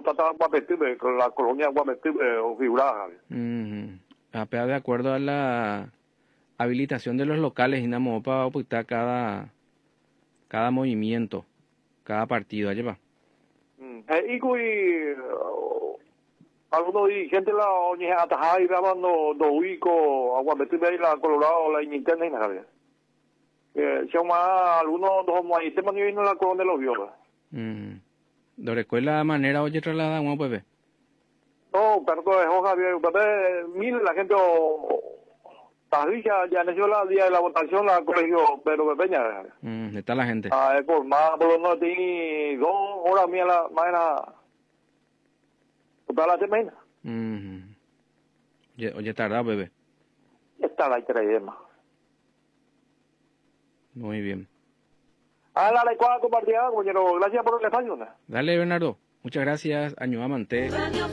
Tata Guapetube, la colonia Guapetube o figurada. Apea de acuerdo a la habilitación de los locales, Inamo, para ocultar cada movimiento, cada partido, allá va. Y algunos dirigentes la oñe atajada y daban no ubico a Guapetube y la Colorado, la interna y nada. Se llama algunos dos maíces, ni vino la colonia de los violas. ¿De recuerda manera oye traslada un bebé? No, perdón, es Javier, bebé, mire la gente ya nació la día de la votación la colegio, pero bebé ya. Está la gente. Es por más, por no tiene 2 horas mía la mañana. Toda la semana. Oye, tarda, bebé. Está la más. Muy bien. La cual compartida, compañero. Gracias por el espacio. Dale, Bernardo. Muchas gracias, Año Amante.